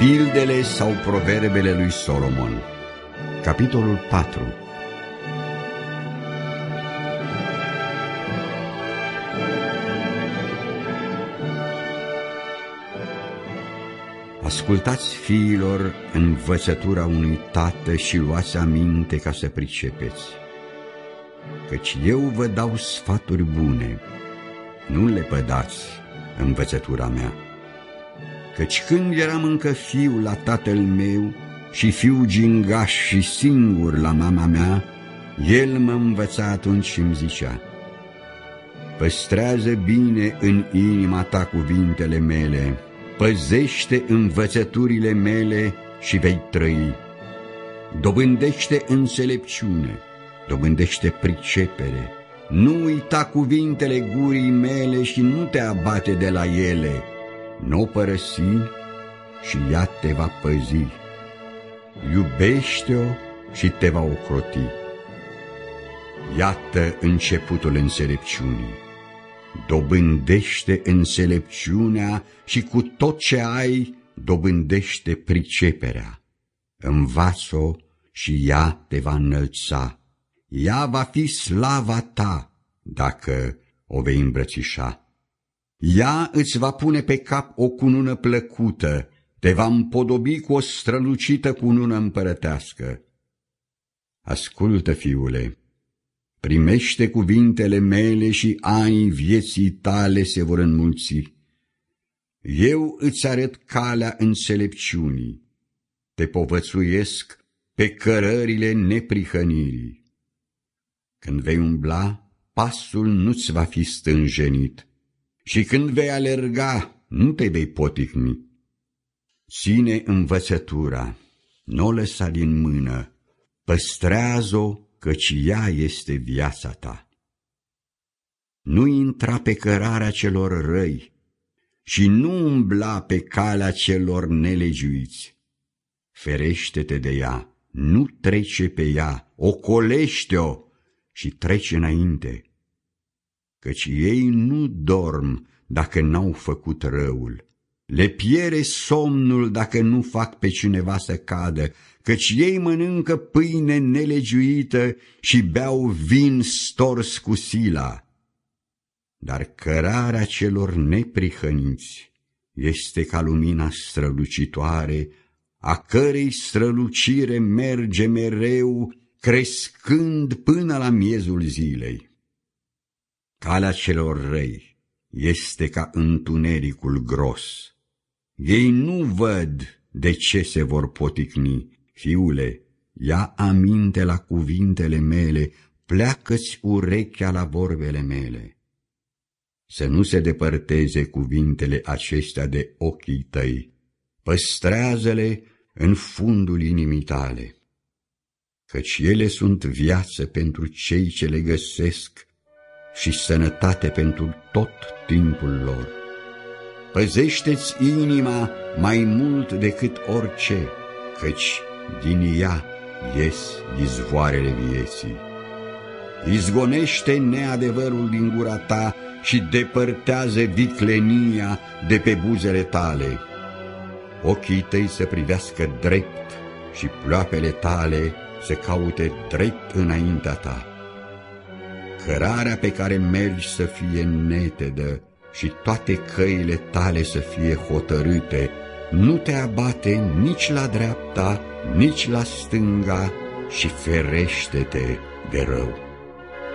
Pildele sau proverbele lui Solomon. Capitolul 4. Ascultați, fiilor, învățătura unui tată și luați aminte ca să pricepeți. Căci eu vă dau sfaturi bune, nu le pădați învățătura mea. Căci când eram încă fiu la tatăl meu și fiu gingaș și singur la mama mea, el mă învăța atunci și îmi zicea: păstrează bine în inima ta cuvintele mele, păzește învățăturile mele și vei trăi. Dobândește înțelepciune, dobândește pricepere, nu uita cuvintele gurii mele și nu te abate de la ele. Nu o părăsi și ea te va păzi. Iubește-o și te va ocroti. Iată începutul înțelepciunii. Dobândește înțelepciunea și cu tot ce ai dobândește priceperea. Învață-o și ea te va înălța. Ea va fi slava ta dacă o vei îmbrățișa. Ea îți va pune pe cap o cunună plăcută, te va împodobi cu o strălucită cunună împărătească. Ascultă, fiule, primește cuvintele mele și anii vieții tale se vor înmulți. Eu îți arăt calea înțelepciunii, te povățuiesc pe cărările neprihănirii. Când vei umbla, pasul nu-ți va fi stânjenit, și când vei alerga, nu te vei poticni. Ține învățătura, nu o lăsa din mână, păstrează-o, căci ea este viața ta. Nu intra pe cărarea celor răi și nu umbla pe calea celor nelegiuiți. Ferește-te de ea, nu trece pe ea, ocolește-o și trece înainte. Căci ei nu dorm dacă n-au făcut răul, le piere somnul dacă nu fac pe cineva să cadă, căci ei mănâncă pâine nelegiuită și beau vin stors cu sila. Dar cărarea celor neprihăniți este ca lumina strălucitoare, a cărei strălucire merge mereu, crescând până la miezul zilei. Calea celor răi este ca întunericul gros. Ei nu văd de ce se vor poticni. Fiule, ia aminte la cuvintele mele, pleacă-ți urechea la vorbele mele. Să nu se depărteze cuvintele acestea de ochii tăi, păstrează-le în fundul inimii tale, căci ele sunt viață pentru cei ce le găsesc și sănătate pentru tot timpul lor. Păzește-ți inima mai mult decât orice, căci din ea ies izvoarele vieții. Izgonește neadevărul din gura ta și depărtează viclenia de pe buzele tale. Ochii tăi să privească drept și ploapele tale să caute drept înaintea ta. Cărarea pe care mergi să fie netedă și toate căile tale să fie hotărâte, nu te abate nici la dreapta, nici la stânga și ferește-te de rău.